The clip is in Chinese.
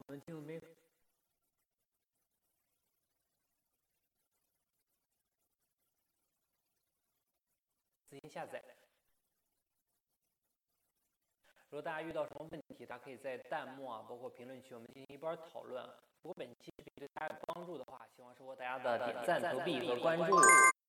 我们进入没？自行下载。如果大家遇到什么问题，大家可以在弹幕包括评论区，我们进行一波讨论。如果本期视频对大家有帮助的话，希望收获大家的点赞、投币和关注。